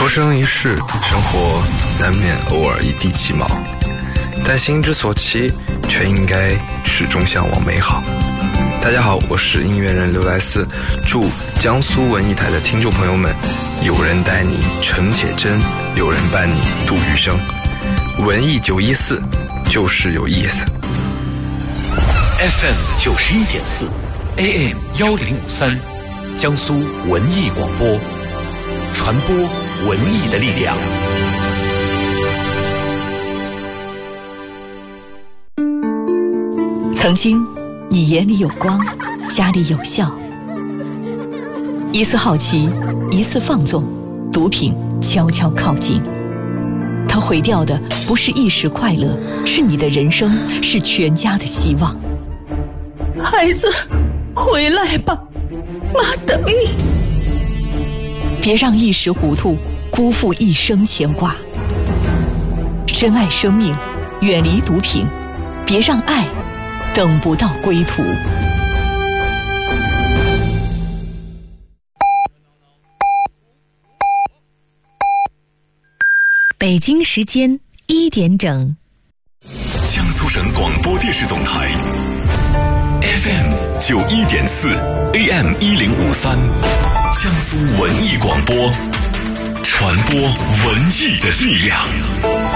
活生一世，生活难免偶尔一地鸡毛，但心之所期却应该始终向往美好。大家好，我是音乐人刘莱斯，祝江苏文艺台的听众朋友们，有人带你诚且真，有人伴你度余生。文艺914就是有意思。 FM 91.4 AM 1053，江苏文艺广播，传播文艺的力量。 曾经你眼里有光，家里有笑，一次好奇，一次放纵，毒品悄悄靠近。它毁掉的不是一时快乐，是你的人生，是全家的希望。 孩子，回来吧，妈等你。 别让一时糊涂辜负一生牵挂。珍爱生命，远离毒品，别让爱等不到归途。 北京时间1点整， 江苏省广播电视总台 FM 91.4 AM 1053，江苏文艺广播，传播文艺的力量。